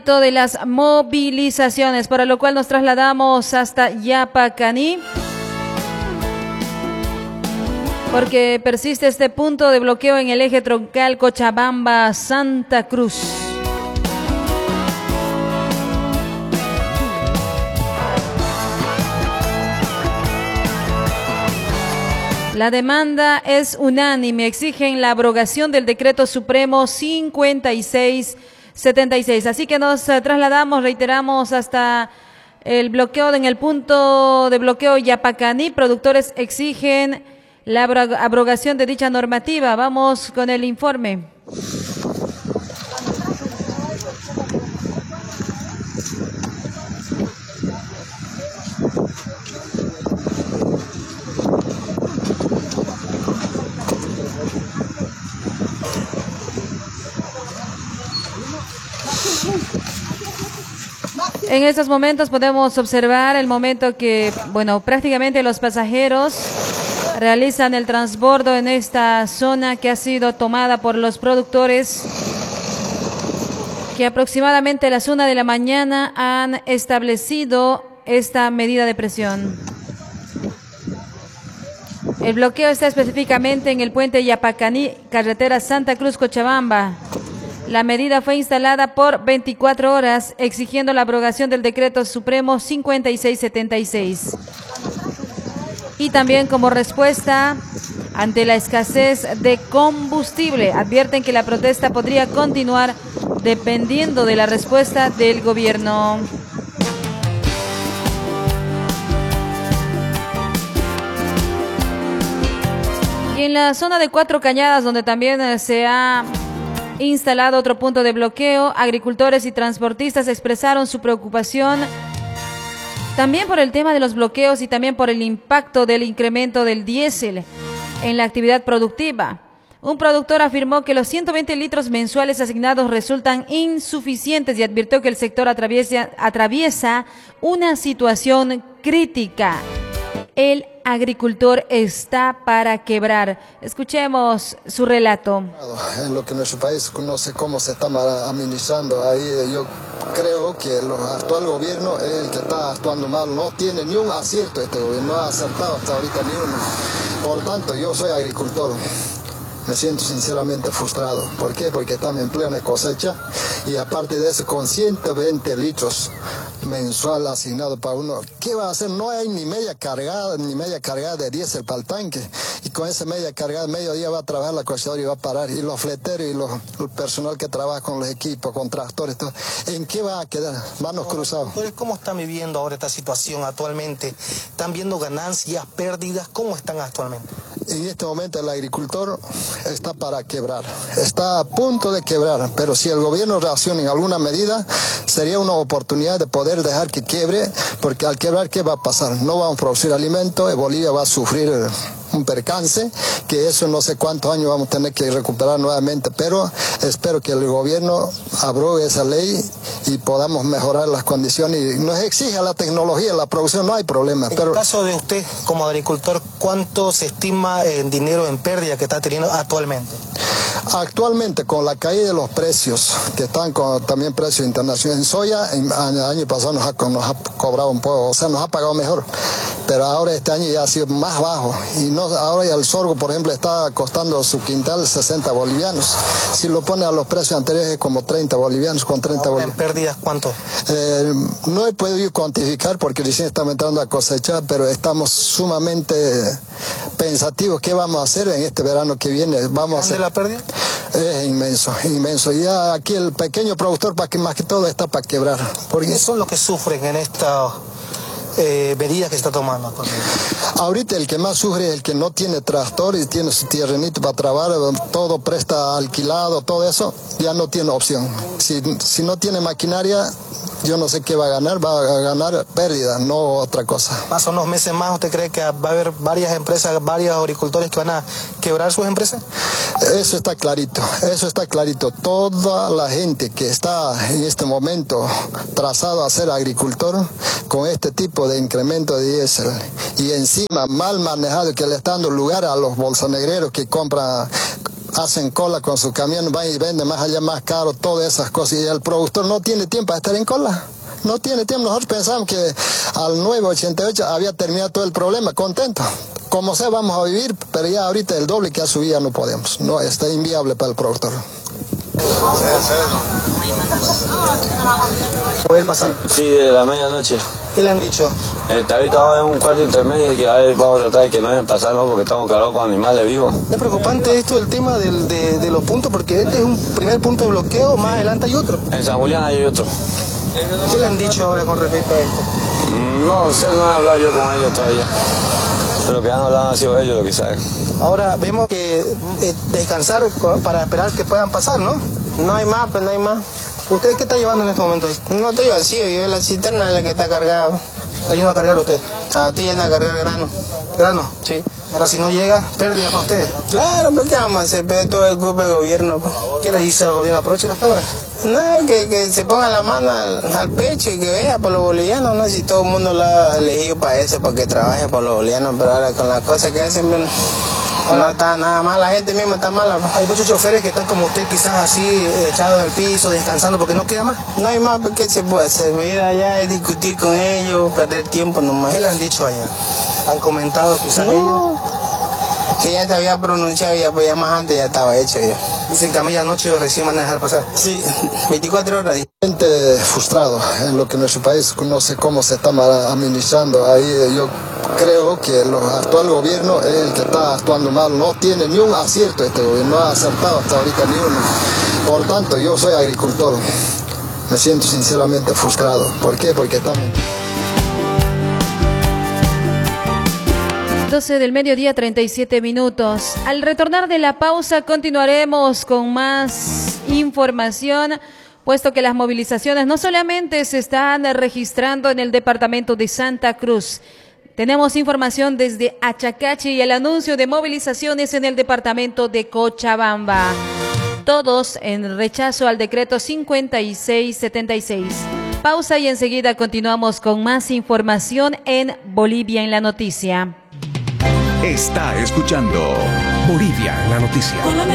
De las movilizaciones, para lo cual nos trasladamos hasta Yapacaní, porque persiste este punto de bloqueo en el eje troncal Cochabamba-Santa Cruz. La demanda es unánime, exigen la abrogación del decreto supremo 5676. Así que nos trasladamos, reiteramos, hasta el bloqueo en el punto de bloqueo Yapacaní. Productores exigen la abrogación de dicha normativa. Vamos con el informe. En estos momentos podemos observar el momento que, prácticamente los pasajeros realizan el transbordo en esta zona que ha sido tomada por los productores, que aproximadamente a las 1 de la mañana han establecido esta medida de presión. El bloqueo está específicamente en el puente Yapacaní, carretera Santa Cruz-Cochabamba. La medida fue instalada por 24 horas, exigiendo la abrogación del decreto supremo 5676. Y también como respuesta ante la escasez de combustible, advierten que la protesta podría continuar dependiendo de la respuesta del gobierno. Y en la zona de Cuatro Cañadas, donde también se ha instalado otro punto de bloqueo, agricultores y transportistas expresaron su preocupación también por el tema de los bloqueos y también por el impacto del incremento del diésel en la actividad productiva. Un productor afirmó que los 120 litros mensuales asignados resultan insuficientes y advirtió que el sector atraviesa una situación crítica. El agricultor está para quebrar. Escuchemos su relato. En lo que nuestro país no sé cómo se está administrando, ahí yo creo que el actual gobierno es el que está actuando mal, no tiene ni un acierto este gobierno, no ha acertado hasta ahorita ni uno. Por tanto, yo soy agricultor. Me siento sinceramente frustrado. ¿Por qué? Porque estamos en plena cosecha y aparte de eso con 120 litros mensual asignado para uno. ¿Qué va a hacer? No hay ni media cargada de diésel para el tanque. Y con esa media cargada, medio día va a trabajar la cosechadora y va a parar. Y los fleteros y el personal que trabaja con los equipos, con tractores, todo, ¿en qué va a quedar? Manos cruzadas. ¿Cómo están viviendo ahora esta situación actualmente? ¿Están viendo ganancias, pérdidas? ¿Cómo están actualmente? En este momento el agricultor está para quebrar, está a punto de quebrar, pero si el gobierno reacciona en alguna medida, sería una oportunidad de poder dejar que quiebre, porque al quebrar, ¿qué va a pasar? No vamos a producir alimentos, Bolivia va a sufrir un percance, que eso no sé cuántos años vamos a tener que recuperar nuevamente, pero espero que el gobierno abrogue esa ley y podamos mejorar las condiciones y nos exija la tecnología, la producción, no hay problema. En el caso de usted como agricultor, ¿cuánto se estima en dinero en pérdida que está teniendo actualmente? Actualmente, con la caída de los precios, que están con también precios internacionales, en soya, el año pasado nos ha cobrado un poco, o sea, nos ha pagado mejor, pero ahora este año ya ha sido más bajo, y no, ahora ya el sorgo, por ejemplo, está costando su quintal 60 bolivianos, si lo pone a los precios anteriores es como 30 bolivianos, con 30 bolivianos. ¿En pérdidas cuánto? No he podido cuantificar porque recién estamos entrando a cosechar, pero estamos sumamente pensativos, ¿qué vamos a hacer en este verano que viene? Vamos a hacer... ¿De la pérdida? Es inmenso, inmenso. Y ya aquí el pequeño productor, más que todo, está para quebrar. ¿Qué son los que sufren en esta medidas que está tomando? Ahorita el que más sufre es el que no tiene tractor y tiene su tierrenito para trabajar, todo presta alquilado, todo eso, ya no tiene opción. Si no tiene maquinaria, yo no sé qué va a ganar pérdida, no otra cosa. Más unos meses más, ¿usted cree que va a haber varias empresas, varios agricultores que van a quebrar sus empresas? Eso está clarito, eso está clarito. Toda la gente que está en este momento trazado a ser agricultor, con este tipo de incremento de diésel y encima mal manejado, que le está dando lugar a los bolsonegreros que compran hacen cola con su camión, van y venden más allá más caro, todas esas cosas, y el productor no tiene tiempo para estar en cola. No tiene tiempo. Nosotros pensamos que al 9.88 había terminado todo el problema, contento. Como sea, vamos a vivir, pero ya ahorita el doble que ha subido no podemos. No, está inviable para el productor. ¿Puede pasar? Sí, de la medianoche. ¿Qué le han dicho? Ahorita vamos en un cuarto intermedio que a ver, vamos a tratar de que no dejen pasar, ¿no? Porque estamos cargados con animales vivos. Es preocupante esto, el tema de los puntos, porque este es un primer punto de bloqueo, más adelante hay otro. En San Julián hay otro. ¿Qué le han dicho ahora con respecto a esto? No sé, no he hablado yo con ellos todavía. Pero que han hablado han sido ellos lo que saben. Ahora vemos que descansar para esperar que puedan pasar, ¿no? No hay más, pues no hay más. ¿Usted qué está llevando en este momento? No estoy vacío, yo la cisterna es la que está cargada. ¿Le ayuda a cargar usted? A ti llena a cargar grano. ¿Grano? Sí. Ahora si no llega, pérdida para usted. Claro, pero ¿qué vamos a hacer? Pero todo el culpa del gobierno. Pues. ¿Qué le dice al gobierno? ¿Aproveche las cabras? No, que se ponga la mano al pecho y que vea por los bolivianos, no si todo el mundo lo ha elegido para eso, para que trabaje por los bolivianos, pero ahora con las cosas que hacen, no está nada mal, la gente misma está mala. Hay muchos choferes que están como usted, quizás así, echados en el piso, descansando, porque no queda más. No hay más, ¿qué se puede hacer? Ir allá y discutir con ellos, perder tiempo nomás. ¿Qué le han dicho allá? ¿Han comentado quizás ellos? No, que ya te había pronunciado, ya, pues ya más antes ya estaba hecho ya. Dicen que a medianoche recién van a dejar pasar. Sí, 24 horas. Gente frustrado en lo que nuestro país no sé cómo se está administrando. Ahí yo creo que el actual gobierno es el que está actuando mal. No tiene ni un acierto este gobierno, no ha acertado hasta ahorita ni uno. Por tanto, yo soy agricultor. Me siento sinceramente frustrado. ¿Por qué? Porque estamos... 12 del mediodía, 37 minutos. Al retornar de la pausa continuaremos con más información, puesto que las movilizaciones no solamente se están registrando en el departamento de Santa Cruz. Tenemos información desde Achacachi y el anuncio de movilizaciones en el departamento de Cochabamba. Todos en rechazo al decreto 5676. Pausa y enseguida continuamos con más información en Bolivia en la Noticia. Está escuchando Bolivia en la Noticia.